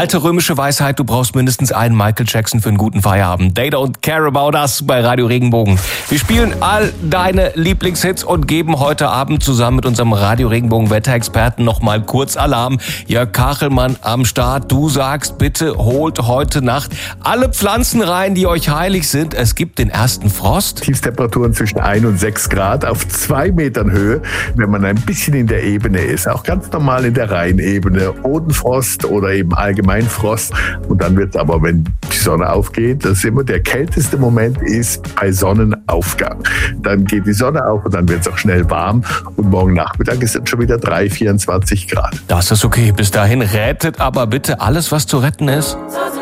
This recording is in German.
Alte römische Weisheit, du brauchst mindestens einen Michael Jackson für einen guten Feierabend. They don't care about us bei Radio Regenbogen. Wir spielen all deine Lieblingshits und geben heute Abend zusammen mit unserem Radio Regenbogen Wetterexperten nochmal kurz Alarm. Jörg Kachelmann am Start. Du sagst, bitte holt heute Nacht alle Pflanzen rein, die euch heilig sind. Es gibt den ersten Frost. Tiefstemperaturen zwischen 1 und 6 Grad auf 2 Metern Höhe, wenn man ein bisschen in der Ebene ist. Auch ganz normal in der Rheinebene. Bodenfrost oder eben Allgemeinfrost. Und dann wird aber, wenn die Sonne aufgeht, das ist immer der kälteste Moment ist bei Sonnenaufgang. Dann geht die Sonne auf und dann wird es auch schnell warm. Und morgen Nachmittag ist es schon wieder 24 Grad. Das ist okay. Bis dahin rettet aber bitte alles, was zu retten ist.